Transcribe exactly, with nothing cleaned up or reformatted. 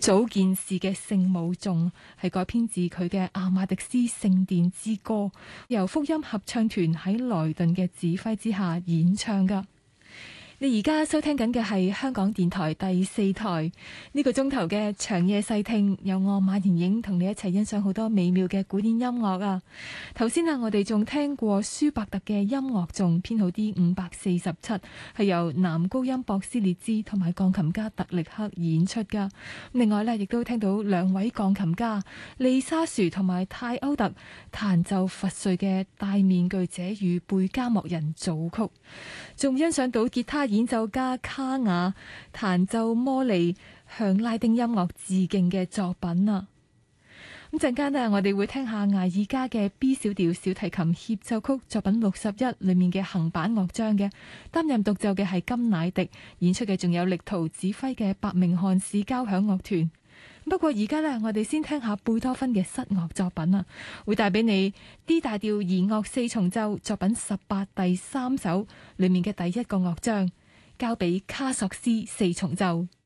早件事嘅聖母頌係改編自佢嘅阿瑪迪斯聖殿之歌，由福音合唱團喺萊頓嘅指揮之下演唱噶。你而家收聽緊嘅係香港電台第四台呢個鐘頭嘅長夜細聽，有我馬妍影同你一齊欣賞好多美妙嘅古典音樂啊！頭先啊，我哋仲聽過舒伯特嘅音樂頌編號 D 五百四十七，係由男高音博斯列茲同埋鋼琴家特力克演出噶。另外呢，亦都聽到兩位鋼琴家利沙殊同埋泰歐特彈奏佛瑞嘅戴面具者與貝加莫人組曲，仲欣賞到吉他演奏家卡雅彈奏摩利向拉丁音樂致敬嘅作品啊！咁陣間呢，我哋會聽下艾爾加嘅 B 小調小提琴協奏曲作品六十一裏面嘅行板樂章嘅，擔任獨奏嘅係金乃迪，演出嘅仲有力圖指揮嘅伯明翰市交響樂團。不過而家呢，我哋先聽下貝多芬嘅室樂作品啊，會帶俾你 D 大調弦樂四重奏作品十八第三首裏面嘅第一個樂章，交俾卡索斯四重奏。